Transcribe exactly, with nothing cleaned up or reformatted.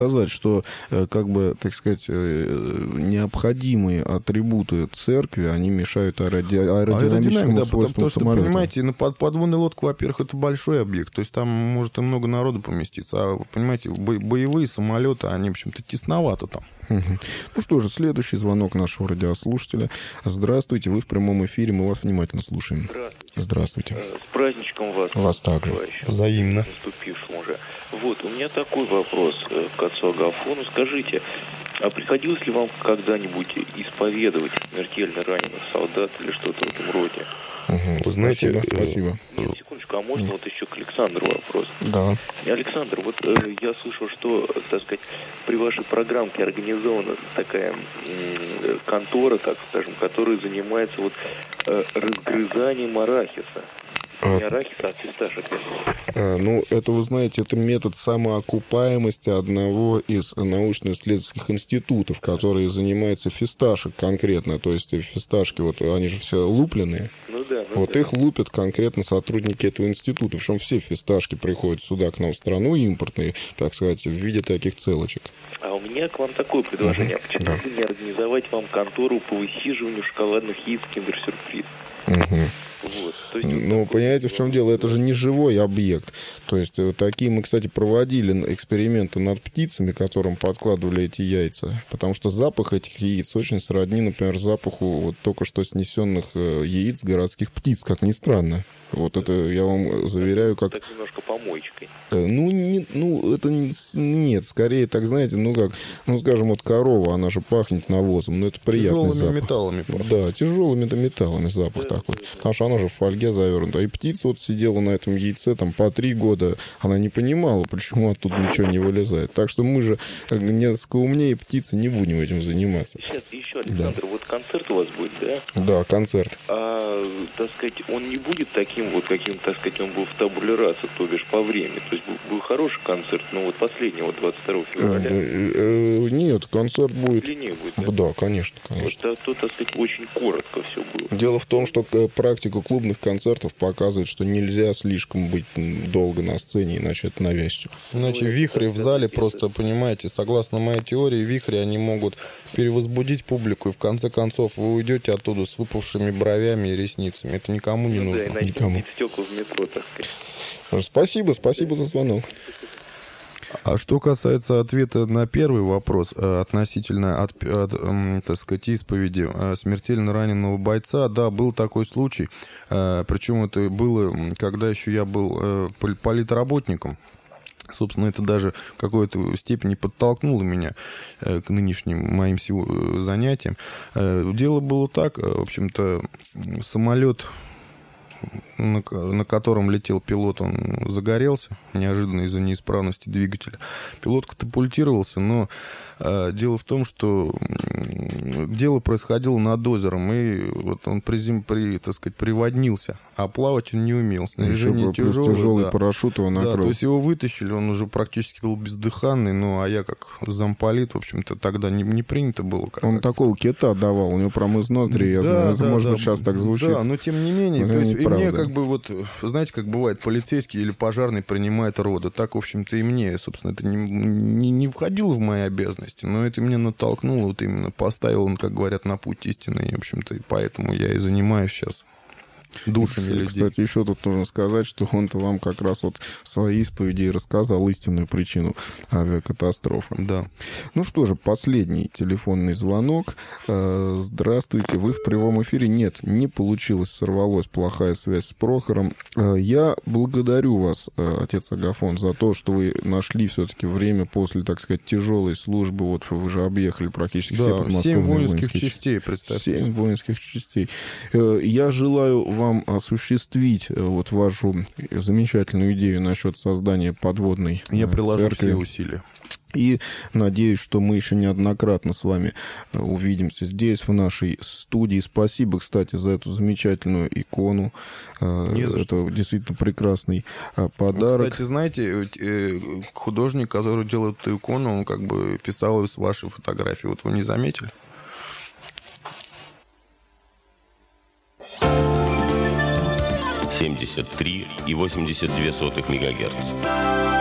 сказать, что, как бы, так сказать, необходимые атрибуты церкви, они мешают аэроди... аэродинамическому а свойству потому что, самолета. Понимаете, на под, подводная лодка, во-первых, это большой объект, то есть там может и много народу поместиться, а, понимаете, бо- боевые самолеты, они, в общем-то, тесновато там. Ну что же, следующий звонок нашего радиослушателя. Здравствуйте, вы в прямом эфире, мы вас внимательно слушаем. Здравствуйте. Здравствуйте. С праздничком вас. Вас также. Взаимно. Наступившим уже. Вот, у меня такой вопрос к отцу Агафону. Скажите, а приходилось ли вам когда-нибудь исповедовать смертельно раненых солдат или что-то в этом роде? Угу. Вы знаете, спасибо, спасибо. Нет, секундочку, а можно вот еще к Александру вопрос? Да. Александр, вот э, я слышал, что, так сказать, при вашей программке организована такая э, контора, так скажем, которая занимается вот э, разгрызанием арахиса. Не арахиса, а фисташек. А, ну, это, вы знаете, это метод самоокупаемости одного из научно-исследовательских институтов, который занимается фисташек конкретно. То есть фисташки, вот они же все лупленные. Ну да. Ну вот да. Их лупят конкретно сотрудники этого института. Причем все фисташки приходят сюда, к нам в страну, импортные, так сказать, в виде таких целочек. А у меня к вам такое предложение. Uh-huh. Почему да. бы не организовать вам контору по высиживанию шоколадных яиц киндер-сюрприз? Uh-huh. Вот. То есть, ну, вот понимаете, в чем дело? Это же не живой объект. То есть такие мы, кстати, проводили эксперименты над птицами, которым подкладывали эти яйца. Потому что запах этих яиц очень сродни, например, запаху вот только что снесенных яиц городских птиц, как ни странно. Вот это я вам заверяю, как... Так немножко помоечкой. Ну, не, ну, это нет, скорее, так, знаете, ну, как, ну, скажем, вот корова, она же пахнет навозом, но это приятный тяжелыми запах. металлами пахнет. Да, тяжелыми металлами запах да, такой. Да, да. Потому что она же в фольге завернута. И птица вот сидела на этом яйце там по три года, она не понимала, почему оттуда ничего не вылезает. Так что мы же несколько умнее птицы не будем этим заниматься. Сейчас еще, Александр, да. Вот концерт у вас будет, да? Да, концерт. А, так сказать, он не будет таким вот, каким, так сказать, он был в табуле раса, то бишь по времени. То есть был, был хороший концерт, но вот последний, вот двадцать второго февраля. Нет, концерт будет... Длиннее будет, да? Да, конечно, конечно. Вот, то, так сказать, очень коротко все было. Дело в том, что практика клубных концертов показывает, что нельзя слишком быть долго на сцене, иначе это навязчиво. Иначе вихри в зале просто, понимаете, согласно моей теории, вихри, они могут перевозбудить публику, и в конце концов вы уйдете оттуда с выпавшими бровями и ресницами. Это никому не ну, нужно. Да, никому. Стекла в метро, так сказать. Спасибо, спасибо за звонок. А что касается ответа на первый вопрос относительно, от, от, так сказать, исповеди смертельно раненого бойца, да, был такой случай, причем это было, когда еще я был политработником. Собственно, это даже в какой-то степени подтолкнуло меня к нынешним моим занятиям. Дело было так, в общем-то, самолет, на, на котором летел пилот, он загорелся неожиданно из-за неисправности двигателя. Пилот катапультировался, но э, дело в том, что дело происходило над озером, и вот он призем, при, так сказать, приводнился, а плавать он не умел. Снаряжение тяжелое, тяжелый да. парашют его накрыл. Да, то есть его вытащили, он уже практически был бездыханный, ну, а я как замполит, в общем-то, тогда не, не принято было. Как, он как... такого кита давал, у него промыс ноздри, я да, знаю, да, это, может да, быть, сейчас так звучит. Да, но тем не менее, но то есть и правда. мне как бы вот, знаете, как бывает, полицейский или пожарный принимает роды, так, в общем-то, и мне, собственно, это не, не, не входило в мои обязанности, но это меня натолкнуло, вот именно поставило, как говорят, на путь истины, и, в общем-то, и поэтому я и занимаюсь сейчас душами Кстати, людей. Кстати, еще тут нужно сказать, что он-то вам как раз вот в своей исповеди рассказал истинную причину авиакатастрофы. Да. Ну что же, последний телефонный звонок. Здравствуйте, вы в прямом эфире? Нет, не получилось, сорвалось, плохая связь с Прохором. Я благодарю вас, отец Агафон, за то, что вы нашли все-таки время после, так сказать, тяжелой службы. Вот вы же объехали практически да, все подмосковные семь воинских воинские частей, представьте. Семь воинских частей. Я желаю вам осуществить вот вашу замечательную идею насчет создания подводной Я церкви. приложу все усилия. И надеюсь, что мы еще неоднократно с вами увидимся здесь, в нашей студии. Спасибо, кстати, за эту замечательную икону. Это действительно прекрасный подарок. Кстати, знаете, художник, который делает эту икону, он как бы писал из вашей фотографии. Вот вы не заметили? семьдесят три и восемьдесят две сотых мегагерц.